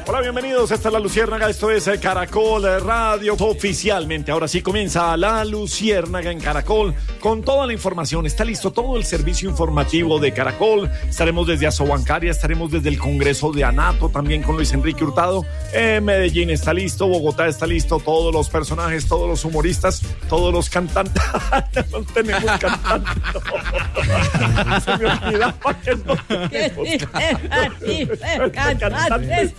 Hola, bienvenidos. Esta es La Luciérnaga. Esto es Caracol Radio. Oficialmente, ahora sí comienza La Luciérnaga en Caracol con toda la información. Está listo todo el servicio informativo de Caracol. Estaremos desde Asobancaria, estaremos desde el Congreso de Anato, también con Luis Enrique Hurtado. Medellín está listo, Bogotá está listo, todos los personajes, todos los humoristas, todos los cantantes. No tenemos cantantes. No. Se me olvidaba que no tenemos cantantes.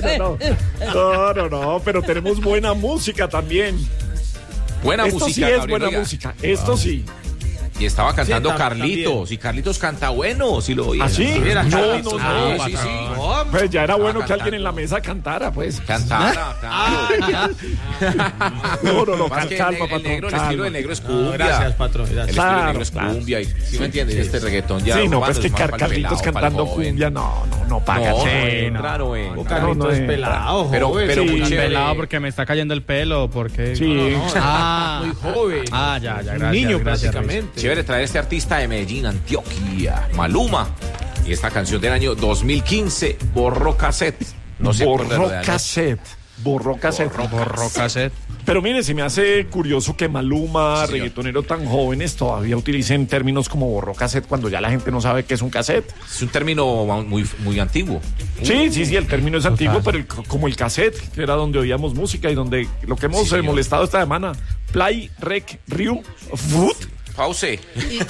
No, pero tenemos buena música también. Buena Esto música, sí es Gabriel, buena oiga. música. Esto sí. Y estaba cantando Sí, Carlitos, también. y Carlitos canta bueno, si lo oí. ¿Ah, sí? Mira, No, Carlitos. no, sí, sí. Pues ya era bueno que cantando. alguien en la mesa cantara, pues. Cantara, claro. No, Más que calma, el patrón, negro, el calma. estilo del negro es cumbia. Gracias, patrón. El Gracias. estilo del Claro, negro es claro. cumbia. ¿Sí me entiendes? Este reggaetón ya. Sí, no, urbano pues que es más para el Carlitos pelado, cantando para el joven. cumbia, no paga. No, sí, entra, no entra. Carlitos no, es no, pelado, pero joven. pero sí, muy tan chévere. Pelado porque me está cayendo el pelo, porque Sí. Muy joven. ya, gracias. Un niño, gracias, prácticamente. Chévere traer a este artista de Medellín, Antioquia, Maluma. Y esta canción del año 2015, Borró Cassette. No sé Borró cassette. Borró cassette. Pero mire, se me hace curioso que Maluma, Sí, señor. reggaetonero tan jóvenes, todavía utilicen términos como borró cassette cuando ya la gente no sabe qué es un cassette. Es un término muy antiguo. Sí, el término es antiguo, pero como el cassette, que era donde oíamos música y donde lo que hemos Sí, señor. molestado esta semana, play, rec, riu, foot, Pause.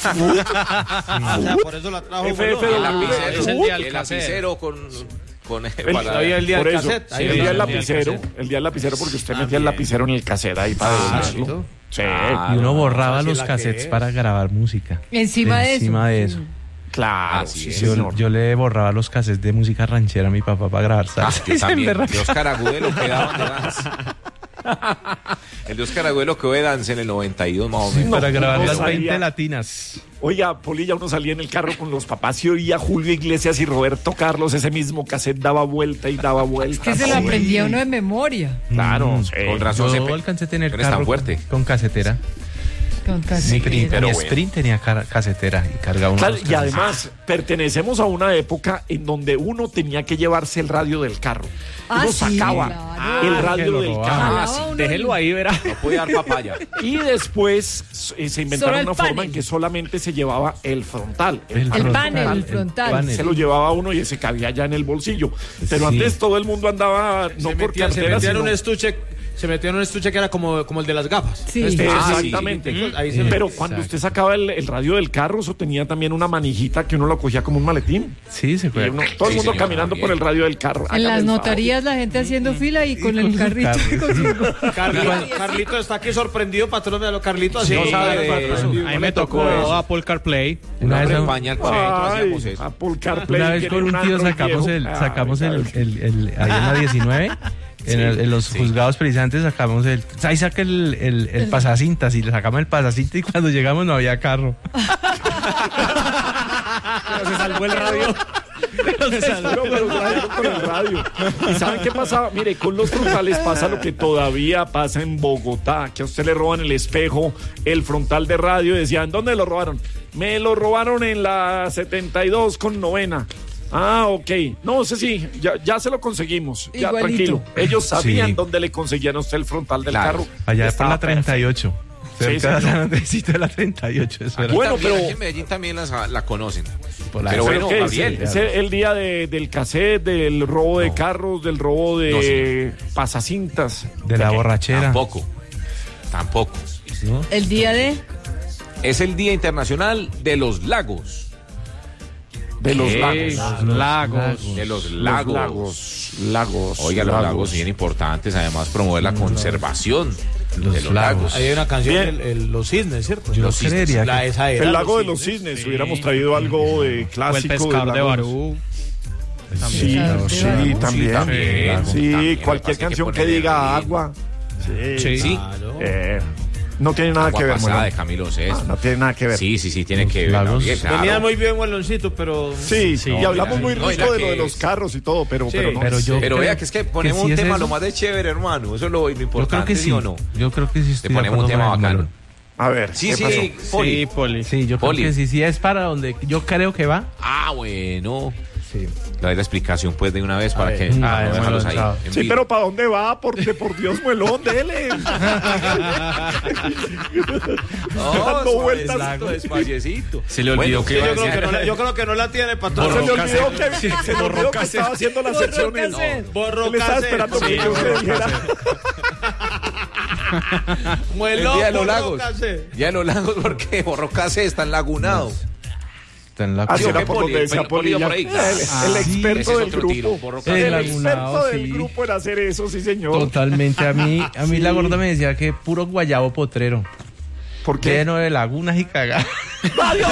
O sea, por eso la trajo. FF, El Es el día del el cassette. lapicero con Hoy el día por del eso, cassette. sí, el día del lapicero, porque usted metía el lapicero en el cassette ahí para decirlo. Sí, Ah, Y uno borraba Así los la que cassettes es. para grabar música. Encima de eso. claro, Así sí, es. señor. Yo le borraba los cassettes de música ranchera a mi papá para grabar Ah, salsa. yo Y se también. emberracaba. De Oscar Agudelo quedaba de dance. El de Oscar Agudelo quedó de dance en el 92 más o menos. Para grabar no las sabía. 20 latinas. Oiga, Polilla, uno salía en el carro con los papás y oía Julio Iglesias y Roberto Carlos, ese mismo cassette daba vuelta y daba vuelta. Que se lo aprendía uno de memoria. Claro, sí. Con razón Yo alcancé a tener eres tan carro fuerte. con casetera. Con Mi, casetera. pero mi bueno. Sprint tenía casetera y cargaba unos Claro, y cassettes. además pertenecemos a una época en donde uno tenía que llevarse el radio del carro. Ah, Uno sí, sacaba claro. el que radio lo del robaba. carro. Jalaba uno Déjelo ahí, verá. No podía dar papaya. Y después se inventaron Solo el una forma panel. en que solamente se llevaba el frontal. El panel, el el frontal. panel. Se lo llevaba uno y ese cabía ya en el bolsillo. Pero Sí. antes todo el mundo andaba no por Se cartera, metía en sino- un estuche. Se metió en un estuche que era como el de las gafas. Sí. Exactamente. Sí. Ahí se Pero metió. cuando usted sacaba el radio del carro, eso tenía también una manijita que uno lo cogía como un maletín. Sí, se Y fue. uno- todo el Sí, mundo señor, caminando también. por el radio del carro. En Hágame las el notarías la gente haciendo fila y con el carrito. Carlito está aquí sorprendido, patrón. Véalo, Carlito así. Sí, no sabe de patrón. eso. A mí me tocó Apple CarPlay. Una vez, España al centro favor. hacíamos Ay, eso. Apple CarPlay una vez tiene con un tío Android sacamos viejo. sacamos Ay, ahí en la 19. En los sí. juzgados precisamente sacamos ahí saca el pasacintas y le sacamos el pasacinta y cuando llegamos no había carro. Se salvó el radio. Pero trajeron con el radio. ¿Y saben qué pasaba? Mire, con los frontales pasa lo que todavía pasa en Bogotá, que a usted le roban el espejo, el frontal de radio, y decían, ¿dónde lo robaron? Me lo robaron en la 72 con novena. Ah, ok. No sé si ya se lo conseguimos. Ya, Igualito. tranquilo. Ellos sabían Sí. dónde le conseguían a usted el frontal del Claro. carro. Allá por Estaba la 38. Sí, Cerca de señor. San Andresito de la 38. Eso era. Bueno, También, pero- aquí en Medellín también la conocen. Por la- Pero ¿Pero bueno, qué es? Gabriel. ¿Es el día del cassette, del robo de carros, del robo de No, señor. pasacintas? de la borrachera. Tampoco. El día de. Es el Día Internacional de los Lagos. De los ¿Qué? lagos. Lagos. De los Los lagos. lagos. Oiga, los lagos bien importantes. Además, promover la conservación de los lagos. lagos. Ahí hay una canción, Bien. Los Cisnes, ¿cierto? Yo Los Cisnes. creería La, que- esa era, El lago de los cisnes. Hubiéramos traído algo de O el clásico. pescador de lagos. Barú. Sí, Pescador de sí, Barú. también. también. Sí, También, cualquier así que canción que ponerle diga ritmo. agua. Sí. Sí. Claro. No tiene nada Agua que ver, pasada Molón. de Camilo Sesto. No tiene nada que ver. Sí, tiene que ver. lagos. Gabriel, claro. Venía muy bien Gualoncito, pero... Sí, y hablamos muy no, y rico la de lo que de los es. carros y todo, pero no. pero yo Pero creo vea que es que ponemos sí un es tema eso. lo más de chévere, hermano. Eso es lo Yo creo importante, que ¿sí sí. o no? Yo creo que sí Le estoy de ponemos un acuerdo tema con el bacano. Melón. A ver, Sí, ¿qué sí, pasó? Poli. Sí, Poli. Sí, yo Poli. creo que sí es para donde yo creo que va. Ah, bueno. Sí. Le doy la explicación pues de una vez para que Ay, para no dejarlos ahí. chao. en Sí, vivo. pero ¿para dónde va? Por Dios, muelón, dele. Dando vueltas. Despaciecito. Se le olvidó que yo iba a creo decir. que no la, yo creo que no la tiene, Se patrón. le olvidó que estaba haciendo la sección. Él Borro estaba cassette. esperando que Sí, yo se dijera. Muelón, El día de los borro lagos. cassette. Ya en los lagos porque Borrocase está enlagunado. Está en la Así Yo era que por donde decía Polilla por ahí. Polilla. El Ese experto es del otro tiro, grupo. Borrocase. El Lagunado, experto del sí. grupo en hacer eso, sí, señor. Totalmente. A mí la gorda me decía que puro guayabo potrero. ¿Por qué? Lleno de lagunas y cagadas.